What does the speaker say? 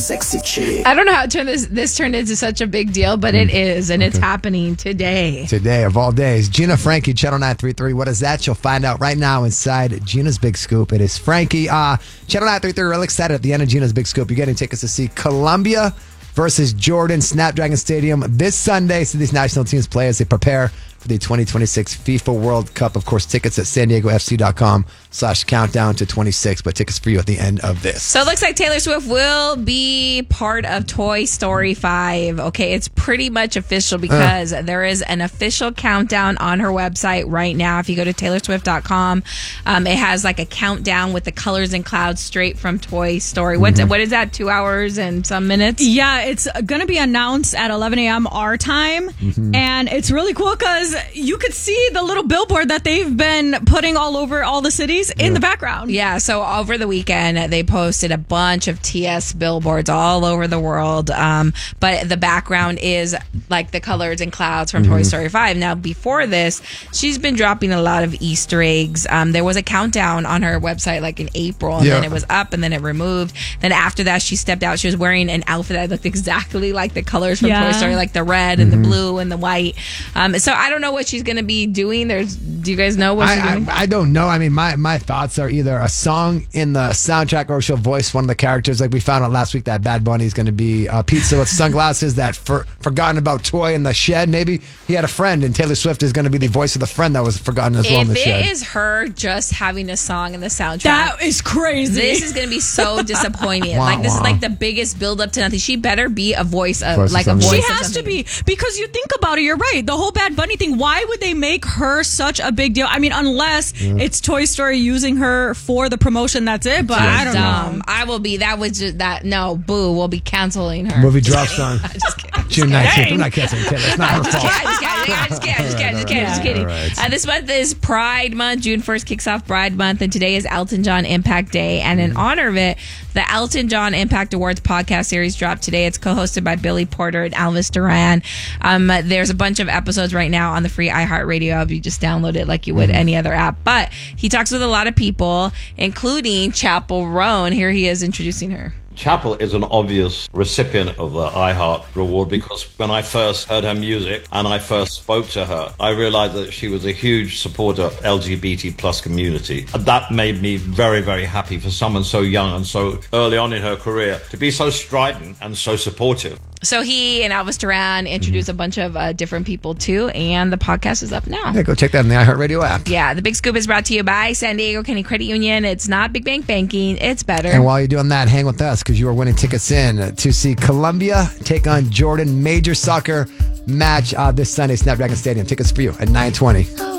sexy chick. I don't know how this turned into such a big deal, but it is, and it's happening today. Today, of all days. Gina Frankie, Channel 933. What is that? You'll find out right now inside Gina's Big Scoop. It is Frankie. Channel 933, really excited at the end of Gina's Big Scoop. You're getting tickets to see Colombia versus Jordan, Snapdragon Stadium this Sunday. So these national teams play as they prepare for the 2026 FIFA World Cup. Of course, tickets at sandiegofc.com/countdown to 26, but tickets for you at the end of this. So it looks like Taylor Swift will be part of Toy Story 5. Okay, it's pretty much official because there is an official countdown on her website right now. If you go to taylorswift.com, it has like a countdown with the colors and clouds straight from Toy Story. What is that, 2 hours and some minutes? Yeah, it's going to be announced at 11 a.m. our time, and it's really cool because you could see the little billboard that they've been putting all over all the cities in the background. Yeah, so over the weekend, they posted a bunch of TS billboards all over the world, but the background is like the colors and clouds from Toy Story 5. Now, before this, she's been dropping a lot of Easter eggs. There was a countdown on her website like in April, and then it was up, and then it removed. Then after that, she stepped out. She was wearing an outfit that looked exactly like the colors from Toy Story, like the red and the blue and the white. So I don't know what she's going to be doing. Do you guys know what she's doing? I don't know. I mean, my thoughts are either a song in the soundtrack or she'll voice one of the characters. Like we found out last week that Bad Bunny is going to be pizza with sunglasses, that forgotten about toy in the shed. Maybe he had a friend, and Taylor Swift is going to be the voice of the friend that was forgotten as well in the shed. If it is her just having a song in the soundtrack, that is crazy. This is going to be so disappointing. This is like the biggest build up to nothing. She better be a voice of like a voice. She has to be, because you think about it. You're right. The whole Bad Bunny thing. Why would they make her such a big deal? I mean, unless it's Toy Story using her for the promotion, that's it. But I don't know. I will be. That was just that. No, boo. We'll be canceling her. Movie drops on June 19th. I'm not canceling Taylor. It's not her fault. Just kidding. Right. This month is Pride Month. June 1st kicks off Pride Month, and today is Elton John Impact Day. And in honor of it, the Elton John Impact Awards podcast series dropped today. It's co-hosted by Billy Porter and Elvis Duran. There's a bunch of episodes right now on the free iHeartRadio app. You just download it like you would any other app. But he talks with a lot of people, including Chappell Roan. Here he is introducing her. Chappell is an obvious recipient of the iHeart Award because when I first heard her music and I first spoke to her, I realized that she was a huge supporter of LGBT plus community. That made me very, very happy for someone so young and so early on in her career to be so strident and so supportive. So he and Elvis Duran introduced a bunch of different people too, and the podcast is up now. Yeah, go check that in the iHeartRadio app. Yeah, the Big Scoop is brought to you by San Diego County Credit Union. It's not Big Bank Banking, it's better. And while you're doing that, hang with us because you are winning tickets in to see Colombia take on Jordan. Major soccer match this Sunday, Snapdragon Stadium. Tickets for you at 9:20.